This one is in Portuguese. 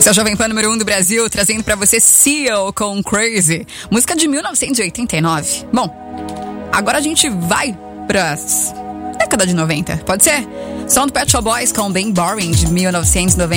Esse é o Jovem Pan número 1 do Brasil, trazendo pra você Seal com Crazy, música de 1989. Bom, agora a gente vai pra década de 90, pode ser? Som do Pet Shop Boys com Bem Boring, de 1990.